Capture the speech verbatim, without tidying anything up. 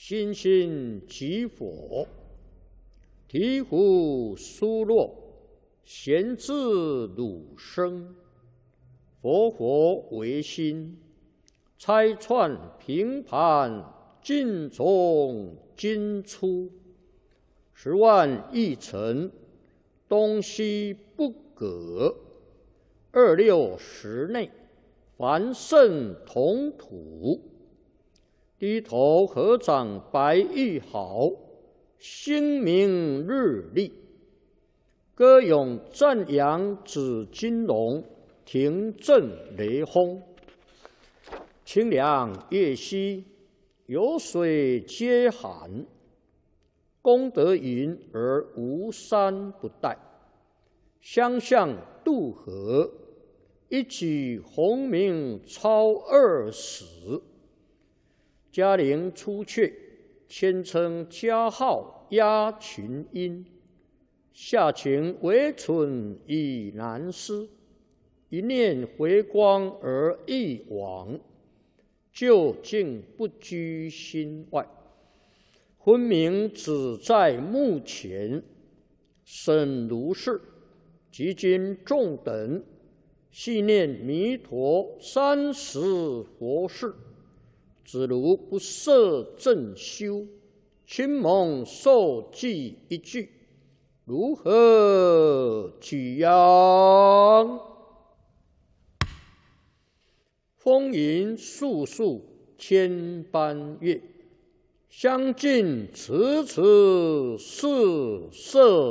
心心即佛，醍醐疏落，贤自汝生。佛佛为心，拆穿平盘，尽从今出。十万亿尘，东西不隔。二六十内，凡圣同土。低头合掌白玉毫，星明日丽。歌咏赞扬紫金龙，庭震雷轰。清凉月兮，有水皆寒。功德云而无山不殆。相向渡河，一举鸿名超二十。嘉陵出阙，谦称嘉号压群英。下情为蠢已难思，一念回光而一往，究竟不居心外。昏明只在目前，审如是，即今众等细念弥陀三十佛事。只如不摄正修，亲蒙受记一句，如何举扬？风云素素千般月，相近迟迟是色。